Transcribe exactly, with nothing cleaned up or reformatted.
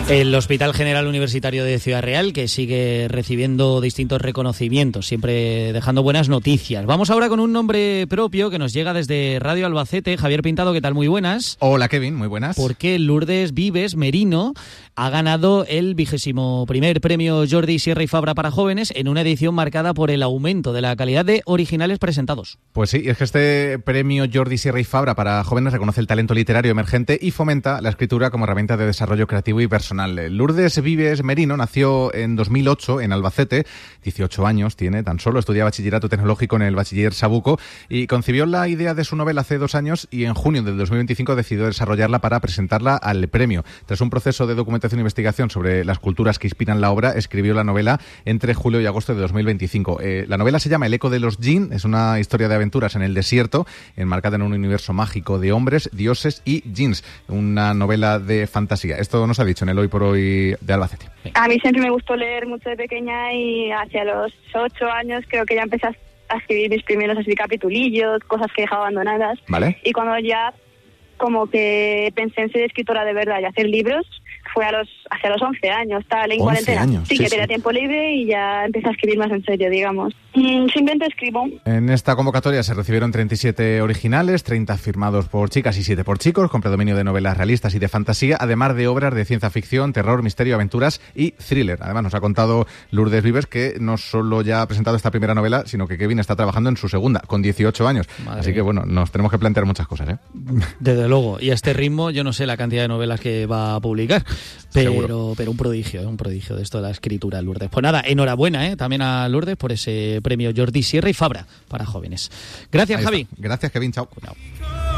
El Hospital General Universitario de Ciudad Real, que sigue recibiendo distintos reconocimientos, siempre dejando buenas noticias. Vamos ahora con un nombre propio que nos llega desde Radio Albacete. Javier Pintado, ¿qué tal? Muy buenas. Hola, Kevin, muy buenas. Porque Lourdes Vives Merino ha ganado el vigésimo primer premio Jordi Sierra y Fabra para jóvenes en una edición marcada por el aumento de la calidad de originales presentados. Pues sí, es que este premio Jordi Sierra y Fabra para jóvenes reconoce el talento literario emergente y fomenta la escritura como herramienta de desarrollo creativo y personal. Lourdes Vives Merino nació en dos mil ocho en Albacete, dieciocho años tiene tan solo, estudia bachillerato tecnológico en el bachiller Sabuco y concibió la idea de su novela hace dos años y en junio del dos mil veinticinco decidió desarrollarla para presentarla al premio. Tras un proceso de documentación e investigación sobre las culturas que inspiran la obra, escribió la novela entre julio y agosto de dos mil veinticinco. Eh, la novela se llama El eco de los Jinn, es una historia de aventuras en el desierto, enmarcada en un universo mágico de hombres, dioses y jinns, una novela de fantasía. Esto nos ha dicho en el Hoy por Hoy de Albacete. A mí siempre me gustó leer mucho de pequeña y hacia los ocho años creo que ya empecé a escribir mis primeros así capitulillos, cosas que dejaba abandonadas. ¿Vale? Y cuando ya como que pensé en ser escritora de verdad y hacer libros, fue a los hacia los once años, tal, en cuarentena. Años, sí, sí, que sí. tenía tiempo libre y ya empecé a escribir más en serio, digamos. Mm, simplemente escribo. En esta convocatoria se recibieron treinta y siete originales, treinta firmados por chicas y siete por chicos, con predominio de novelas realistas y de fantasía, además de obras de ciencia ficción, terror, misterio, aventuras y thriller. Además nos ha contado Lourdes Vives que no solo ya ha presentado esta primera novela, sino que Kevin está trabajando en su segunda, con dieciocho años. Madre Así que bueno, nos tenemos que plantear muchas cosas, ¿eh? Desde luego. Y a este ritmo yo no sé la cantidad de novelas que va a publicar, pero, Seguro. pero un prodigio, ¿eh? un prodigio de esto de la escritura, Lourdes. Pues nada, enhorabuena ¿eh? también a Lourdes por ese premio Jordi Sierra y Fabra para jóvenes. Gracias, Ahí Javi. está. Gracias, Kevin. Chao. Chao.